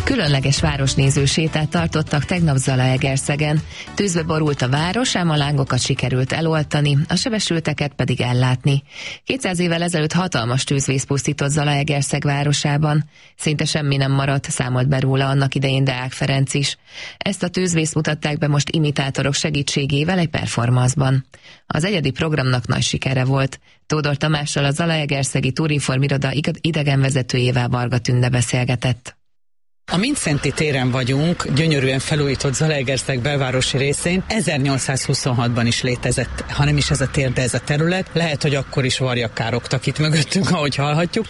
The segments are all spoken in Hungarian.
Különleges városnéző sétát tartottak tegnap Zalaegerszegen. Tűzbe borult a város, ám a lángokat sikerült eloltani, a sebesülteket pedig ellátni. 200 évvel ezelőtt hatalmas tűzvész pusztított Zalaegerszeg városában. Szinte semmi nem maradt, számolt be róla annak idején Deák Ferenc is. Ezt a tűzvészt mutatták be most imitátorok segítségével egy performanceban. Az egyedi programnak nagy sikere volt. Tódor Tamással, a Zalaegerszegi Turinform iroda idegenvezetőjével, Varga Tünde beszélgetett. A Mindszenty téren vagyunk, gyönyörűen felújított Zalaegerszeg belvárosi részén. 1826-ban is létezett, ha nem is ez a tér, de ez a terület. Lehet, hogy akkor is varjak károgtak itt mögöttünk, ahogy hallhatjuk.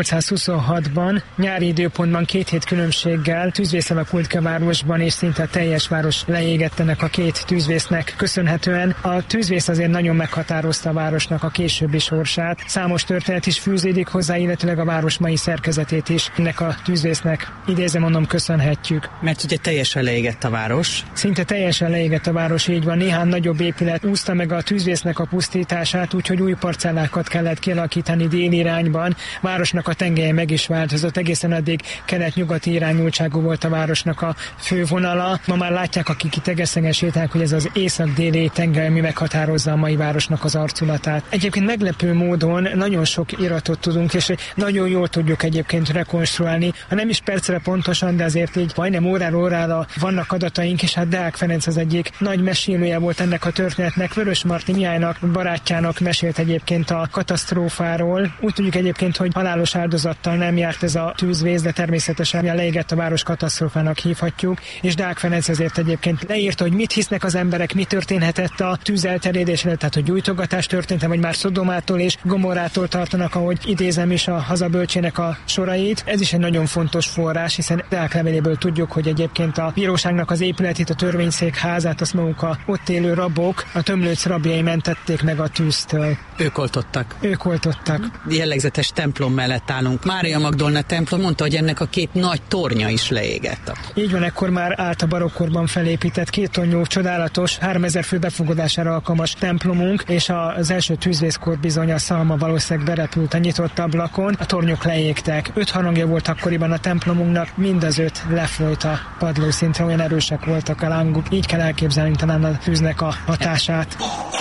1826-ban nyári időpontban 2 hét különbséggel tűzvész alakult ki a városban, és szinte a teljes város leégett ennek a 2 tűzvésznek köszönhetően. A tűzvész azért nagyon meghatározta a városnak a későbbi sorsát. Számos történet is fűződik hozzá, illetőleg a város mai szerkezetét is ennek a tűzvésznek idézem mondom köszönhetjük. Mert ugye teljesen leégett a város. Szinte teljesen leégett a város, így van. Néhány nagyobb épület úszta meg a tűzvésznek a pusztítását, úgyhogy új parcellákat kellett kialakítani déli irányban. Városnak a tengelye meg is változott, egészen addig kelet-nyugati irányultságú volt a városnak a fővonala. Ma már látják, akik itt Egerszegen sétálnak, hogy ez az észak-déli tengely mi meghatározza a mai városnak az arculatát. Egyébként meglepő módon nagyon sok iratot tudunk, és nagyon jól tudjuk egyébként rekonstruálni, ha nem is percre pontosan, de azért így majdnem órára vannak adataink, és hát Deák Ferenc az egyik nagy mesélője volt ennek a történetnek. Vörösmarty Mihálynak, barátjának mesélt egyébként a katasztrófáról. Úgy tudjuk egyébként, hogy halálos áldozattal nem járt ez a tűzvész, de természetesen a leégett a város katasztrófának hívhatjuk, és Deák Ferenc azért egyébként leírta, hogy mit hisznek az emberek, mi történhetett a tűz elterjedésre, tehát hogy gyújtogatás történt, vagy már Szodomától és Gomorrától tartanak, ahogy idézem is a Hazabölcsének a sorait. Ez is egy nagyon fontos forrás, hiszen Deák leveléből tudjuk, hogy egyébként a bíróságnak az épületét, a törvényszék házát, azt maguk a ott élő rabok, a Tömlőc rabjai mentették meg a tűztől. Ők oltottak. Ők oltottak. Jellegzetes templom mellett állunk. Mária Magdolna templom, mondta, hogy ennek a 2 nagy tornya is leégett. Így van, ekkor már állt a barokkorban felépített 2 tornyú, csodálatos, 3000 fő befogadására alkalmas templomunk, és az első tűzvészkor bizony a szalma valószínűleg berepült a nyitott ablakon, a tornyok leégtek. 5 harangja volt akkoriban a templomunknak, mind az 5 lefolyt a padlószintre, olyan erősek voltak a lángok. Így kell elképzelni talán a tűznek a hatását.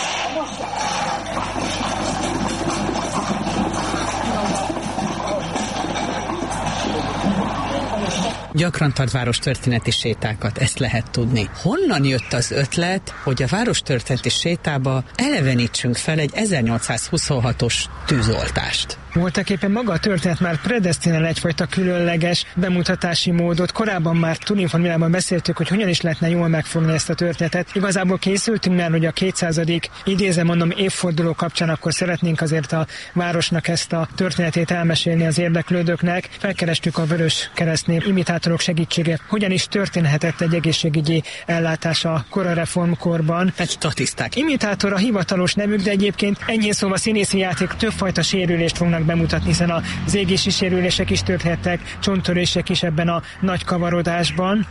Gyakran tart várostörténeti sétákat, ezt lehet tudni. Honnan jött az ötlet, hogy a várostörténeti sétába elevenítsünk fel egy 1826-os tűzoltást? Voltaképpen maga a történet már predesztinál egyfajta különleges bemutatási módot. Korábban már Turinform irodában beszéltük, hogy hogyan is lehetne jól megfogni ezt a történetet. Igazából készültünk már, hogy a 200. idézem mondom évforduló kapcsán akkor szeretnénk azért a városnak ezt a történetét elmesélni az érdeklődőknek. Felkerestük a Vöröskeresztnél imitátorok segítsége, hogyan is történhetett egy egészségügyi ellátás a kora reformkorban. Egy statiszták. Imitátor a hivatalos nevük, de egyébként enyhén szóval színészi játék többfajta sérülést fognak bemutatni, hiszen az égési sérülések is történhettek, csonttörések is ebben a nagy kavarodásban.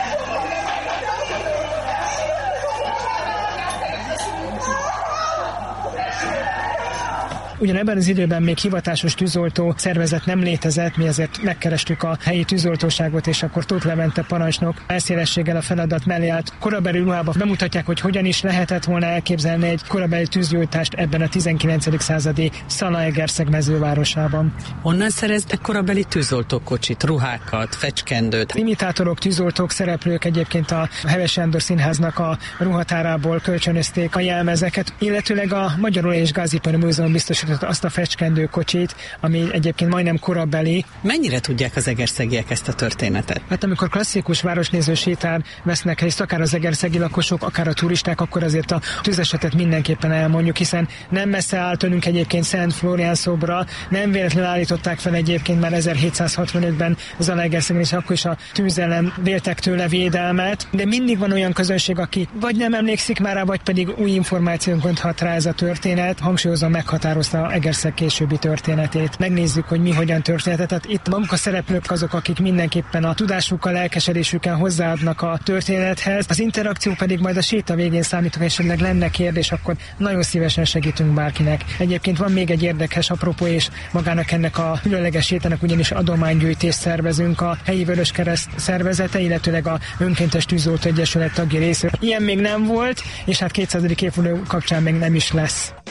Ugyanebben az időben még hivatásos tűzoltó szervezet nem létezett, mi ezért megkerestük a helyi tűzoltóságot, és akkor Tóth Levente parancsnok elszélességgel a feladat mellé állt. Korabeli ruhába bemutatják, hogy hogyan is lehetett volna elképzelni egy korabeli tűzgyújtást ebben a 19. századi Zalaegerszeg mezővárosában. Honnan szereztek korabeli tűzoltókocsit, ruhákat, fecskendőt? Imitátorok, tűzoltók, szereplők egyébként a Heves Sándor Színháznak a ruhatárából kölcsönözték a jelmezeket, illetőleg a Magyar Olaj- és Gázipari Múzeum biztosított azt a fecskendőkocsit, ami egyébként majdnem korabeli. Mennyire tudják az egerszegiek ezt a történetet? Hát amikor klasszikus városnéző sétán vesznek részt, akár az egerszegi lakosok, akár a turisták, akkor azért a tűzesetet mindenképpen elmondjuk, hiszen nem messze áll tőlünk egyébként Szent Flórián szobra, nem véletlenül állították fel egyébként már 1765-ben Zalaegerszegen, és akkor is a tűz ellen véltek tőle védelmet, de mindig van olyan közönség, aki vagy nem emlékszik már rá, vagy pedig új információnkon hat rá ez a történet. Hangsúlyozom, meghatározta a Egerszeg későbbi történetét. Megnézzük, hogy mi hogyan történt. Tehát itt maguk a szereplők azok, akik mindenképpen a tudásukkal, lelkesedésükkel hozzáadnak a történethez. Az interakció pedig majd a séta végén számít, ha esetleg lenne kérdés, akkor nagyon szívesen segítünk bárkinek. Egyébként van még egy érdekes apropó, és magának ennek a különleges sétának ugyanis adománygyűjtést szervezünk a helyi Vöröskereszt szervezete, illetőleg a Önkéntes Tűzoltó Egyesület tagja részéről. Ilyen még nem volt, és hát 200. évforduló kapcsán még nem is lesz.